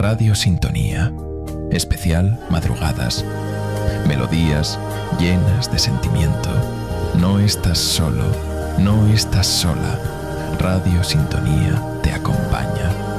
Radio Sintonía. Especial Madrugadas. Melodías llenas de sentimiento. No estás solo, no estás sola. Radio Sintonía te acompaña.